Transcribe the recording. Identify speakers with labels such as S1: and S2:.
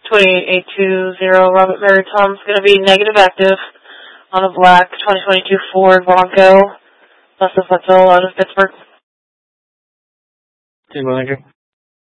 S1: 28820 Robert Mary Tom's going to be negative active on a black 2022 Ford Bronco, Buses Wetzel out of Pittsburgh.
S2: Team manager.